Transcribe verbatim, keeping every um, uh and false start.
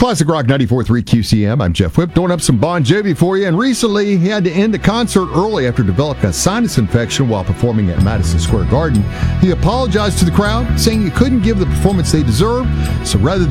Classic Rock ninety-four point three Q C M. I'm Jeff Whip, throwing up some Bon Jovi for you. And recently, he had to end the concert early after developing a sinus infection while performing at Madison Square Garden. He apologized to the crowd, saying he couldn't give the performance they deserve. So rather than